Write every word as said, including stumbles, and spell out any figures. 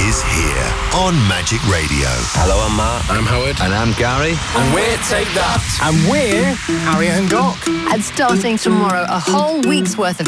is here on Magic Radio. Hello, I'm Mark. I'm Howard. And I'm Gary. And we're Take That. And we're Harriet and Doc. And starting tomorrow, a whole week's worth of